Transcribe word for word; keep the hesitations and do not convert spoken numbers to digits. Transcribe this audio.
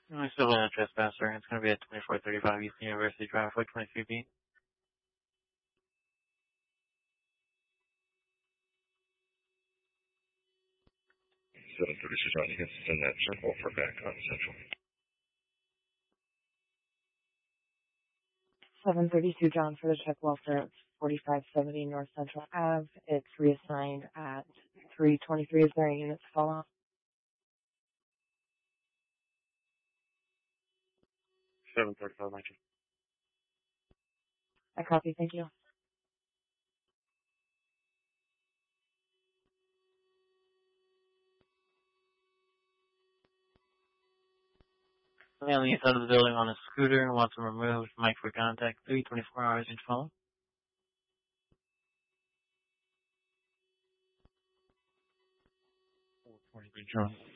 No, I still in a trespasser. It's going to be at twenty-four thirty-five East University Drive, four twenty-three B. seven thirty-two John, you can send that circle for back on Central. seven thirty-two John for the check welfare, forty-five seventy North Central Ave. It's reassigned at three twenty-three. Is there a unit to follow? seven thirty-five nineteen. I copy. Thank you. On the east side of the building on a scooter, wants him removed. Mike for contact, three twenty-four hours each follow. four twenty-three John.